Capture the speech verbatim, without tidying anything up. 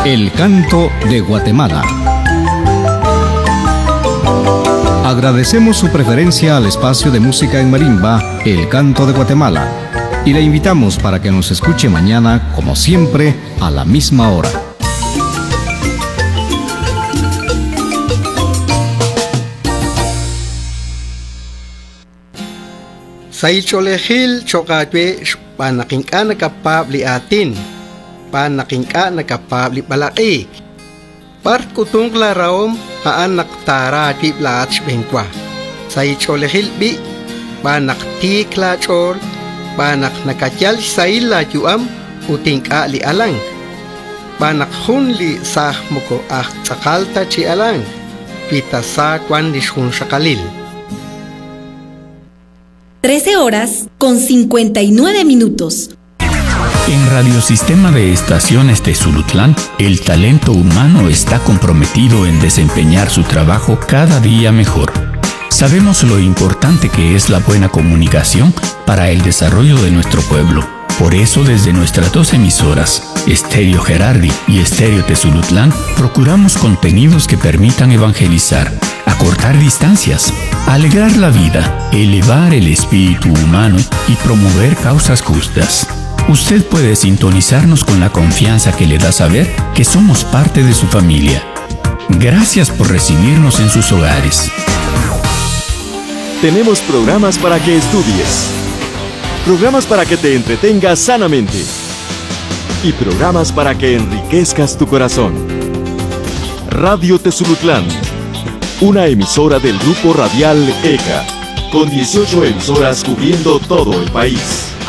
El canto de Guatemala. Agradecemos su preferencia al espacio de música en marimba, El Canto de Guatemala, y le invitamos para que nos escuche mañana, como siempre, a la misma hora. Say cholehil chokatwe panakinka nakapabli atin, panakinka nakapabli balaki. Part kutung klaraom haan naktara di blach bengkwa. Say cholehil bi panakti klachol, panak nakatyal say la juam utingka li alang. Panakhun li sah muko ah sakalta chi alang, pita sa kwan dishun sakalil. trece horas con cincuenta y nueve minutos. En Radiosistema de Estaciones Tezulutlán, el talento humano está comprometido en desempeñar su trabajo cada día mejor. Sabemos lo importante que es la buena comunicación para el desarrollo de nuestro pueblo. Por eso, desde nuestras dos emisoras, Estéreo Gerardi y Estéreo Tezulutlán, procuramos contenidos que permitan evangelizar, acortar distancias, alegrar la vida, elevar el espíritu humano y promover causas justas. Usted puede sintonizarnos con la confianza que le da saber que somos parte de su familia. Gracias por recibirnos en sus hogares. Tenemos programas para que estudies, programas para que te entretengas sanamente y programas para que enriquezcas tu corazón. Radio Tezulutlán, una emisora del Grupo Radial E C A, con dieciocho emisoras cubriendo todo el país.